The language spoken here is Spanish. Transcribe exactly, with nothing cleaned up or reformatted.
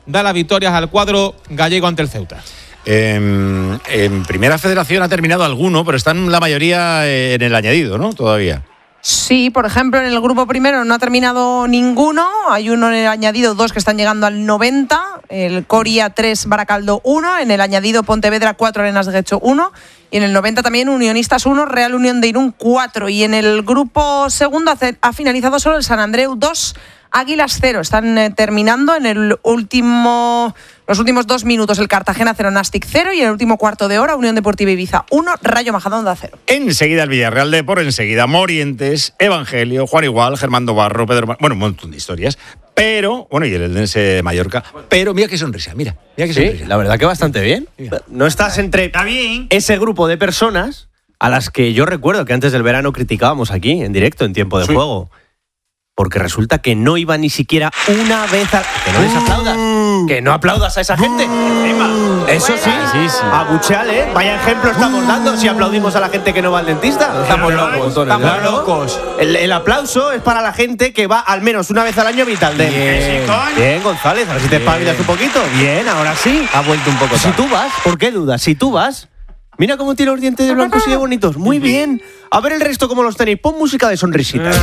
da las victorias al cuadro gallego ante el Ceuta. En, en Primera Federación ha terminado alguno, pero están la mayoría en el añadido, ¿no? Todavía. Sí, por ejemplo, en el grupo primero no ha terminado ninguno. Hay uno en el añadido, dos que están llegando al noventa. El Coria tres, Baracaldo uno. En el añadido Pontevedra cuatro, Arenas de Guecho uno. Y en el noventa también Unionistas uno, Real Unión de Irún cuatro. Y en el grupo segundo ha finalizado solo el San Andreu dos, Águilas cero. Están eh, terminando en el último, los últimos dos minutos el Cartagena cero, Nastic cero. Y en el último cuarto de hora Unión Deportiva Ibiza uno, Rayo Majadahonda cero. Enseguida el Villarreal de por enseguida Morientes, Evangelio, Juan Igual, Germán Barro, Pedro Mar... Bueno, un montón de historias. Pero, bueno, y el Eldense Mallorca. Pero mira qué sonrisa, mira. mira qué sonrisa. Sí, la verdad que bastante bien. Mira. No estás entre Está bien. ese grupo de personas a las que yo recuerdo que antes del verano criticábamos aquí, en directo, en tiempo de Sí. juego. Porque resulta que no iba ni siquiera una vez a... Que no les aplaudas. Que no aplaudas a esa gente. Eso sí, Sí, sí. abucheale, ¿eh? Vaya ejemplo estamos dando si aplaudimos a la gente que no va al dentista. Estamos locos, estamos Claro. locos. El, el aplauso es para la gente que va al menos una vez al año a Vitaldent. Bien. Bien, González, a ver si te espabilas un poquito. Bien, ahora sí. Ha vuelto un poco Si tarde. tú vas, ¿por qué dudas? Si tú vas, mira cómo tiene los dientes de blancos y de bonitos. Muy bien. A ver el resto cómo los tenéis. Pon música de sonrisitas.